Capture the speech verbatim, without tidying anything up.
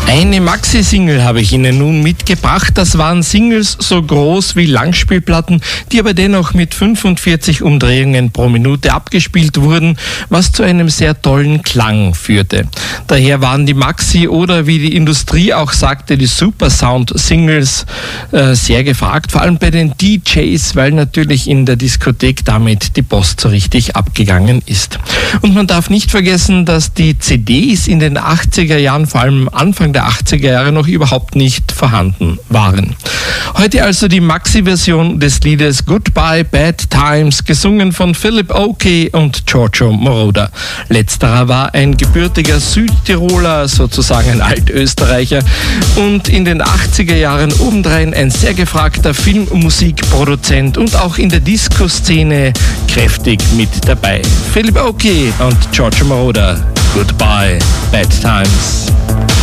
Eine Maxi-Single habe ich Ihnen nun mitgebracht. Das waren Singles so groß wie Langspielplatten, die aber dennoch mit fünfundvierzig Umdrehungen pro Minute abgespielt wurden, was zu einem sehr tollen Klang führte. Daher waren die Maxi oder wie die Industrie auch sagte, die Supersound-Singles äh, sehr gefragt, vor allem bei den D Js, weil natürlich in der Diskothek damit die Post so richtig abgegangen ist. Und man darf nicht vergessen, dass die C Ds in den achtziger Jahren, vor allem Anfang der achtziger Jahre, noch überhaupt nicht vorhanden waren. Heute also die Maxi-Version des Liedes Goodbye Bad Times, gesungen von Philip Oakey und Giorgio Moroder. Letzterer war ein gebürtiger Südtiroler, sozusagen ein Altösterreicher, und in den achtziger Jahren obendrein ein sehr gefragter Filmmusikproduzent und auch in der Disco-Szene kräftig mit dabei. Philip Oakey und Giorgio Moroder, Goodbye Bad Times.